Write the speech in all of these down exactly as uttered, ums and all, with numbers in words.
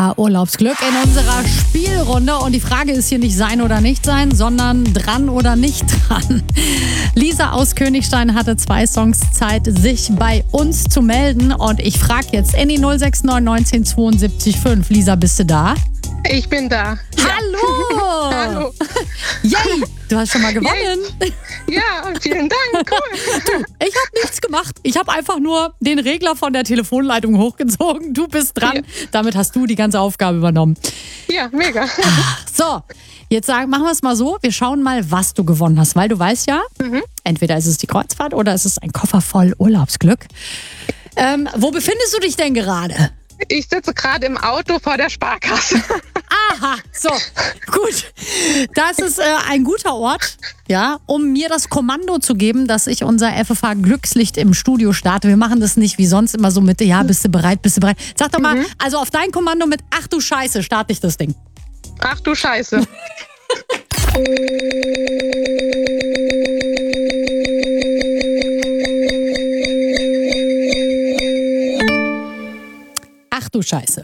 Urlaubsglück in unserer Spielrunde. Und die Frage ist hier nicht sein oder nicht sein, sondern dran oder nicht dran. Lisa aus Königstein hatte zwei Songs Zeit, sich bei uns zu melden. Und ich frage jetzt in die null sechs neun neun eins zwei zwei fünf. Lisa, bist du da? Ich bin da. Hallo! Hallo. Yay! Du hast schon mal gewonnen. Ja, vielen Dank. Cool. Du, ich habe nichts gemacht. Ich habe einfach nur den Regler von der Telefonleitung hochgezogen. Du bist dran. Ja. Damit hast du die ganze Aufgabe übernommen. Ja, mega. So, jetzt sagen, machen wir es mal so. Wir schauen mal, was du gewonnen hast. Weil du weißt ja, mhm. entweder ist es die Kreuzfahrt oder ist es ist ein Koffer voll Urlaubsglück. Ähm, wo befindest du dich denn gerade? Ich sitze gerade im Auto vor der Sparkasse. Aha, so, gut. Das ist äh, ein guter Ort, ja, um mir das Kommando zu geben, dass ich unser F F H Glückslicht im Studio starte. Wir machen das nicht wie sonst immer so mit, ja, bist du bereit, bist du bereit. Sag doch mal, mhm. also auf dein Kommando mit, ach du Scheiße, starte ich das Ding. Ach du Scheiße. Ach du Scheiße.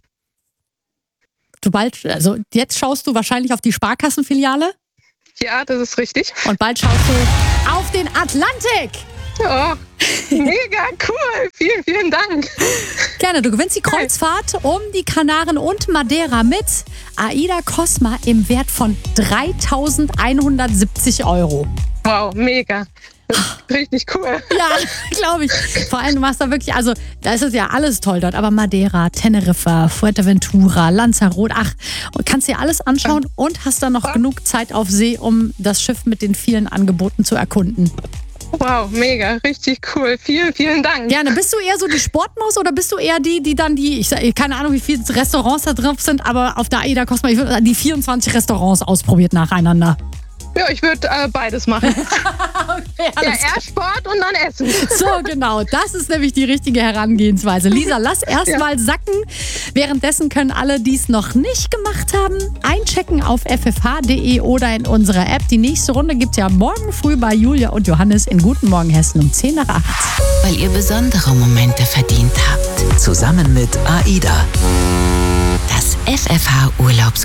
Du bald, also jetzt schaust du wahrscheinlich auf die Sparkassenfiliale. Ja, das ist richtig. Und bald schaust du auf den Atlantik. Oh, mega cool. Vielen, vielen Dank. Gerne, du gewinnst die Kreuzfahrt um die Kanaren und Madeira mit AIDA Cosma im Wert von dreitausendeinhundertsiebzig Euro. Wow, mega. Richtig cool. Ja, glaube ich. Vor allem, du machst da wirklich, also da ist es ja alles toll dort, aber Madeira, Teneriffa, Fuerteventura, Lanzarote, ach, und kannst dir alles anschauen und hast dann noch genug Zeit auf See, um das Schiff mit den vielen Angeboten zu erkunden. Wow, mega, richtig cool. Vielen, vielen Dank. Gerne. Bist du eher so die Sportmaus oder bist du eher die, die dann die, ich sag, keine Ahnung, wie viele Restaurants da drauf sind, aber auf der AIDA Cosma, ich würde die vierundzwanzig Restaurants ausprobiert nacheinander? Ja, ich würde äh, beides machen. Okay, ja, erst Sport und dann Essen. So, genau. Das ist nämlich die richtige Herangehensweise. Lisa, lass erst ja. mal sacken. Währenddessen können alle, die es noch nicht gemacht haben, einchecken auf f f h punkt d e oder in unserer App. Die nächste Runde gibt es ja morgen früh bei Julia und Johannes in Guten Morgen Hessen um zehn nach acht. Weil ihr besondere Momente verdient habt. Zusammen mit AIDA. Das F F H Urlaubs